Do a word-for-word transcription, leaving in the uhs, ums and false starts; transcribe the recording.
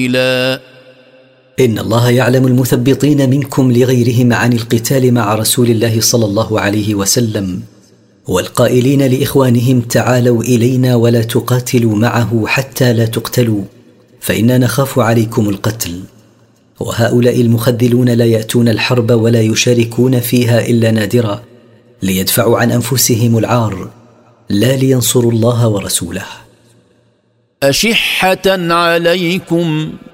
إن الله يعلم المثبطين منكم لغيرهم عن القتال مع رسول الله صلى الله عليه وسلم، والقائلين لإخوانهم تعالوا إلينا ولا تقاتلوا معه حتى لا تقتلوا فإنا نخاف عليكم القتل. وهؤلاء المخذلون لا يأتون الحرب ولا يشاركون فيها إلا نادرا ليدفعوا عن أنفسهم العار لا لينصروا الله ورسوله. أشحة عليكم